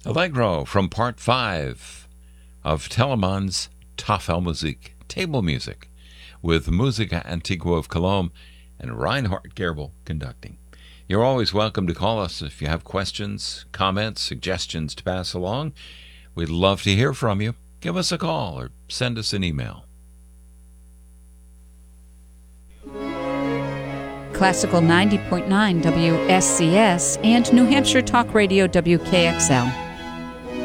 Allegro from part 5 of Telemann's Tafelmusik, table music, with Musica Antigua of Cologne and Reinhard Gerbel conducting. You're always welcome to call us if you have questions, comments, suggestions to pass along. We'd love to hear from you. Give us a call or send us an email. Classical 90.9 WSCS and New Hampshire Talk Radio WKXL.